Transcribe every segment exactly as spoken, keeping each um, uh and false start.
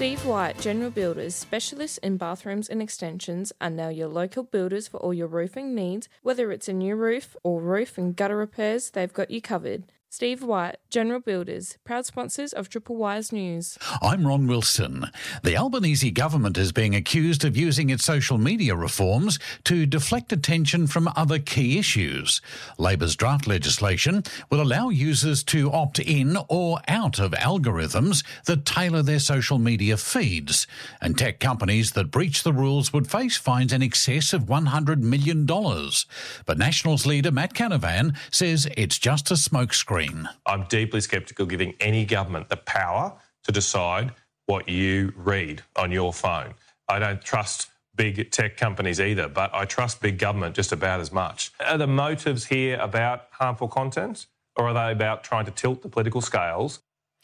Steve White, General Builders, specialists in bathrooms and extensions, are now your local builders for all your roofing needs. Whether it's a new roof or roof and gutter repairs, they've got you covered. Steve White, General Builders, proud sponsors of Triple Wise News. I'm Ron Wilson. The Albanese government is being accused of using its social media reforms to deflect attention from other key issues. Labor's draft legislation will allow users to opt in or out of algorithms that tailor their social media feeds, and tech companies that breach the rules would face fines in excess of one hundred million dollars. But Nationals leader Matt Canavan says it's just a smokescreen. I'm deeply sceptical giving any government the power to decide what you read on your phone. I don't trust big tech companies either, but I trust big government just about as much. Are the motives here about harmful content, or are they about trying to tilt the political scales?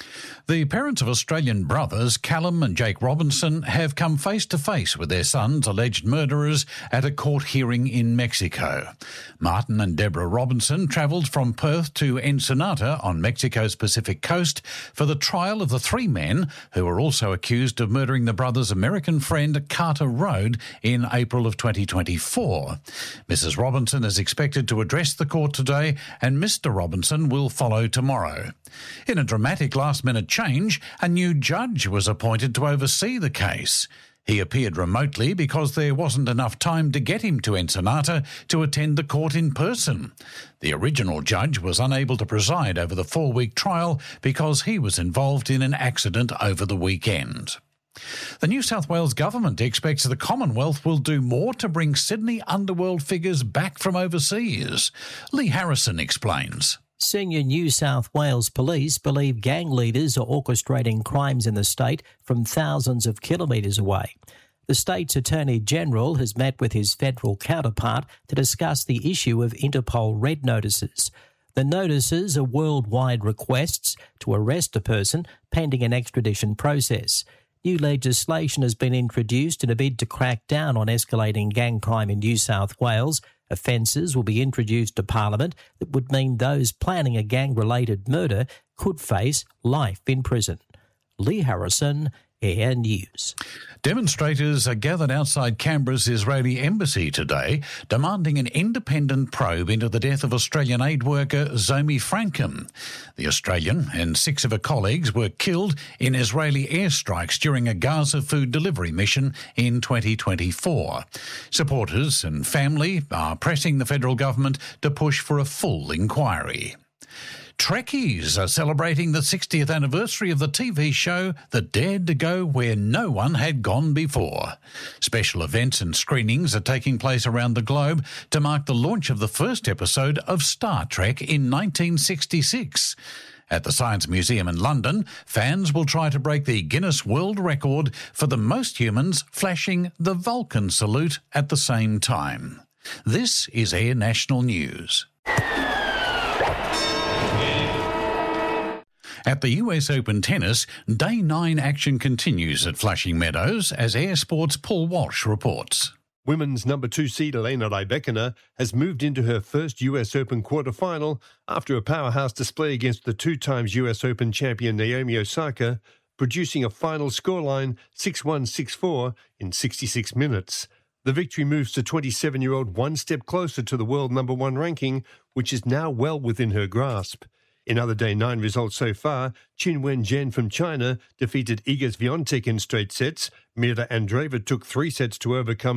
The parents of Australian brothers Callum and Jake Robinson have come face to face with their son's alleged murderers at a court hearing in Mexico. Martin and Deborah Robinson travelled from Perth to Ensenada on Mexico's Pacific coast for the trial of the three men who were also accused of murdering the brothers' American friend Carter Rode in April of twenty twenty-four. Missus Robinson is expected to address the court today, and Mister Robinson will follow tomorrow. In a dramatic last-minute change, a new judge was appointed to oversee the case. He appeared remotely because there wasn't enough time to get him to Ensenada to attend the court in person. The original judge was unable to preside over the four-week trial because he was involved in an accident over the weekend. The New South Wales government expects the Commonwealth will do more to bring Sydney underworld figures back from overseas. Lee Harrison explains. Senior New South Wales police believe gang leaders are orchestrating crimes in the state from thousands of kilometres away. The state's Attorney-General has met with his federal counterpart to discuss the issue of Interpol red notices. The notices are worldwide requests to arrest a person pending an extradition process. New legislation has been introduced in a bid to crack down on escalating gang crime in New South Wales. Offences will be introduced to Parliament that would mean those planning a gang-related murder could face life in prison. Lee Harrison, Air News. Demonstrators are gathered outside Canberra's Israeli embassy today, demanding an independent probe into the death of Australian aid worker Zomi Frankham. The Australian and six of her colleagues were killed in Israeli airstrikes during a Gaza food delivery mission in twenty twenty-four. Supporters and family are pressing the federal government to push for a full inquiry. Trekkies are celebrating the sixtieth anniversary of the T V show that dared to go where no one had gone before. Special events and screenings are taking place around the globe to mark the launch of the first episode of Star Trek in nineteen sixty-six. At the Science Museum in London, fans will try to break the Guinness World Record for the most humans flashing the Vulcan salute at the same time. This is Air National News. At the U S Open Tennis, Day nine action continues at Flushing Meadows as Air Sports' Paul Walsh reports. Women's number two seed Elena Rybakina has moved into her first U S Open quarter-final after a powerhouse display against the two times U S Open champion Naomi Osaka, producing a final scoreline six one six four in sixty-six minutes. The victory moves the twenty-seven-year-old one step closer to the world number one ranking, which is now well within her grasp. In other Day nine results so far, Qin Wen-Zhen from China defeated Iga Swiatek in straight sets. Mira Andreeva took three sets to overcome